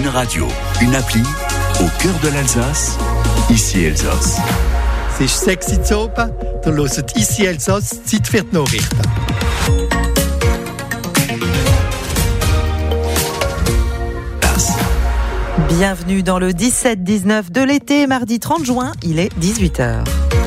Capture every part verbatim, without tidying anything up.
une radio, une appli au cœur de l'Alsace, ici Elsass. C'est sexy Zopa, du hörst ici Elsass, Zeit für die Nachrichten. Bienvenue dans le dix-sept dix-neuf de l'été, mardi trente juin, il est dix-huit heures.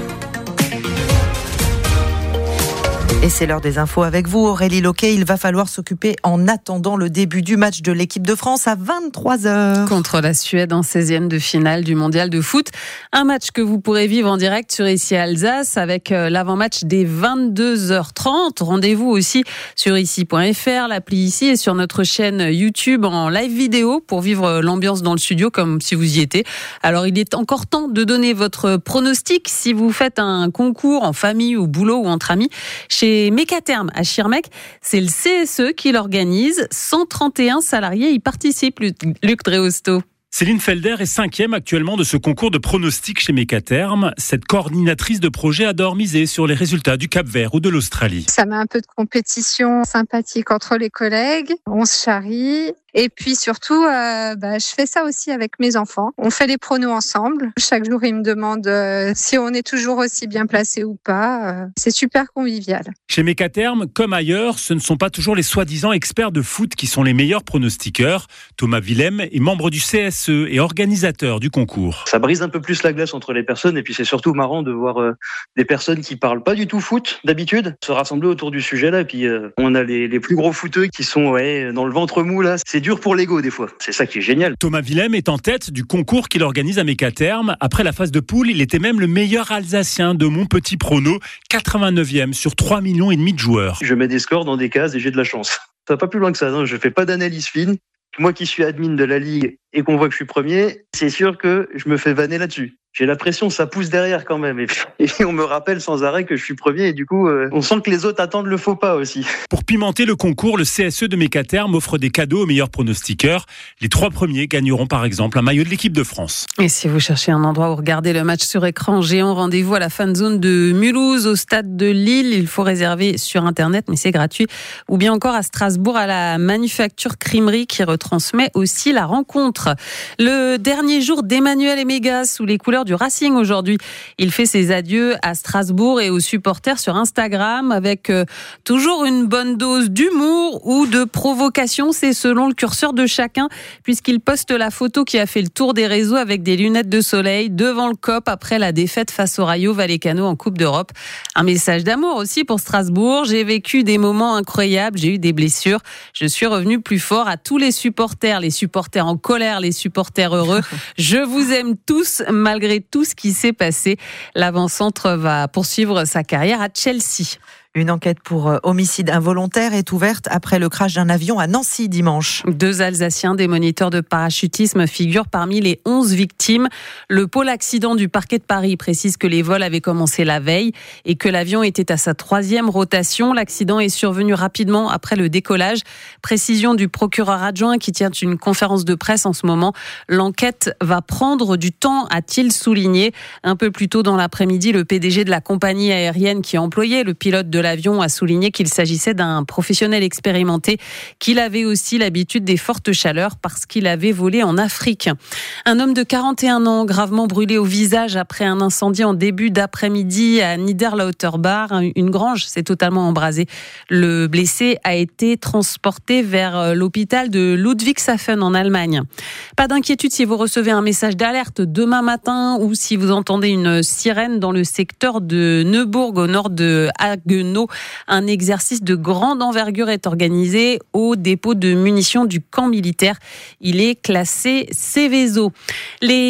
Et c'est l'heure des infos avec vous, Aurélie Loquet. Il va falloir s'occuper en attendant le début du match de l'équipe de France à vingt-trois heures. Contre la Suède en seizième de finale du mondial de foot. Un match que vous pourrez vivre en direct sur Ici Alsace avec l'avant-match dès vingt-deux heures trente. Rendez-vous aussi sur ici point f r, l'appli Ici et sur notre chaîne YouTube en live vidéo pour vivre l'ambiance dans le studio comme si vous y étiez. Alors il est encore temps de donner votre pronostic si vous faites un concours en famille, au boulot ou entre amis. Chez Mécaterm à Schirmeck, c'est le C S E qui l'organise. cent trente et un salariés y participent, Luc Dreosto. Céline Felder est cinquième actuellement de ce concours de pronostics chez Mécaterm. Cette coordinatrice de projet adore miser sur les résultats du Cap-Vert ou de l'Australie. Ça met un peu de compétition sympathique entre les collègues. On se charrie. Et puis surtout, euh, bah, je fais ça aussi avec mes enfants. On fait les pronos ensemble. Chaque jour, ils me demandent euh, si on est toujours aussi bien placé ou pas. Euh, c'est super convivial. Chez Mécaterm, comme ailleurs, ce ne sont pas toujours les soi-disant experts de foot qui sont les meilleurs pronostiqueurs. Thomas Willem est membre du C S E et organisateur du concours. Ça brise un peu plus la glace entre les personnes et puis c'est surtout marrant de voir euh, des personnes qui parlent pas du tout foot d'habitude se rassembler autour du sujet là. Et puis euh, on a les, les plus gros footeux qui sont ouais, dans le ventre mou là. C'est dur pour l'ego des fois. C'est ça qui est génial. Thomas Willem est en tête du concours qu'il organise à Mécaterm. Après la phase de poule, il était même le meilleur Alsacien de mon petit prono, quatre-vingt-neuvième sur trois millions et demi de joueurs. Je mets des scores dans des cases et j'ai de la chance. Ça va pas plus loin que ça. Non, je fais pas d'analyse fine. Moi qui suis admin de la Ligue et qu'on voit que je suis premier, c'est sûr que je me fais vanner là-dessus. J'ai l'impression que ça pousse derrière quand même. Et, et on me rappelle sans arrêt que je suis premier et du coup, euh, on sent que les autres attendent le faux pas aussi. Pour pimenter le concours, le C S E de Mécaterm offre des cadeaux aux meilleurs pronostiqueurs. Les trois premiers gagneront par exemple un maillot de l'équipe de France. Et si vous cherchez un endroit où regarder le match sur écran géant, rendez-vous à la fan zone de Mulhouse, au stade de Lille. Il faut réserver sur Internet, mais c'est gratuit. Ou bien encore à Strasbourg, à la Manufacture Crimerie qui retransmet aussi la rencontre. Le dernier jour d'Emmanuel Emega sous les couleurs du Racing aujourd'hui. Il fait ses adieux à Strasbourg et aux supporters sur Instagram avec euh, toujours une bonne dose d'humour ou de provocation. C'est selon le curseur de chacun puisqu'il poste la photo qui a fait le tour des réseaux avec des lunettes de soleil devant le C O P après la défaite face au Rayo Vallecano en Coupe d'Europe. Un message d'amour aussi pour Strasbourg. J'ai vécu des moments incroyables, j'ai eu des blessures. Je suis revenu plus fort à tous les supporters, les supporters en colère, les supporters heureux. Je vous aime tous malgré tout ce qui s'est passé. L'avant-centre va poursuivre sa carrière à Chelsea. Une enquête pour homicide involontaire est ouverte après le crash d'un avion à Nancy dimanche. Deux Alsaciens, des moniteurs de parachutisme, figurent parmi les onze victimes. Le pôle accident du parquet de Paris précise que les vols avaient commencé la veille et que l'avion était à sa troisième rotation. L'accident est survenu rapidement après le décollage. Précision du procureur adjoint qui tient une conférence de presse en ce moment. L'enquête va prendre du temps, a-t-il souligné. Un peu plus tôt dans l'après-midi, le P D G de la compagnie aérienne qui employait le pilote de l'avion a souligné qu'il s'agissait d'un professionnel expérimenté, qu'il avait aussi l'habitude des fortes chaleurs parce qu'il avait volé en Afrique. Un homme de quarante et un ans gravement brûlé au visage après un incendie en début d'après-midi à Niederlauterbach. Une grange s'est totalement embrasée. Le blessé a été transporté vers l'hôpital de Ludwigshafen en Allemagne. Pas d'inquiétude si vous recevez un message d'alerte demain matin ou si vous entendez une sirène dans le secteur de Neubourg au nord de Haguenau. Un exercice de grande envergure est organisé au dépôt de munitions du camp militaire. Il est classé Céveso. Les